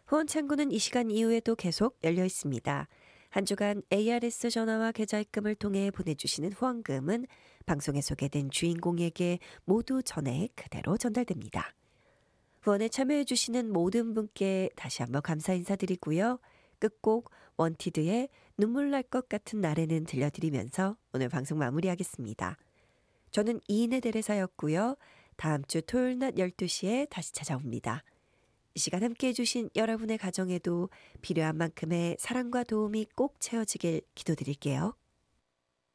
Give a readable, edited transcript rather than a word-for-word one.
후원 창구는 이 시간 이후에도 계속 열려 있습니다. 한 주간 ARS 전화와 계좌 입금을 통해 보내주시는 후원금은 방송에 소개된 주인공에게 모두 전액 그대로 전달됩니다. 후원에 참여해주시는 모든 분께 다시 한번 감사 인사드리고요. 끝곡 원티드의 눈물 날 것 같은 날에는 들려드리면서 오늘 방송 마무리하겠습니다. 저는 이인의 대레사였고요. 다음 주 토요일 낮 12시에 다시 찾아옵니다. 이 시간 함께 해주신 여러분의 가정에도 필요한 만큼의 사랑과 도움이 꼭 채워지길 기도드릴게요.